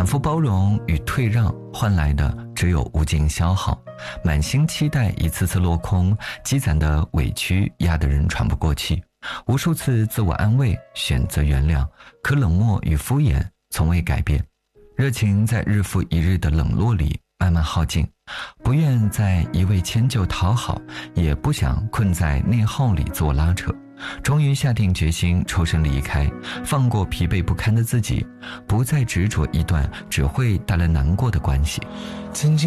反复包容与退让换来的只有无尽消耗，满心期待一次次落空，积攒的委屈压得人喘不过气，无数次自我安慰，选择原谅，可冷漠与敷衍从未改变，热情在日复一日的冷落里慢慢耗尽，不愿再一味迁就讨好，也不想困在内耗里做拉扯，终于下定决心抽身离开，放过疲惫不堪的自己，不再执着一段只会带来难过的关系。 曾经